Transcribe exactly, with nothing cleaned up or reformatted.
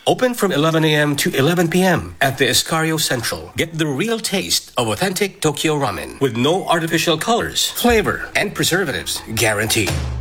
Open from eleven a m to eleven p m at the Escario Central. Get the real taste of authentic Tokyo ramen with no artificial colors, flavor, and preservatives guaranteed.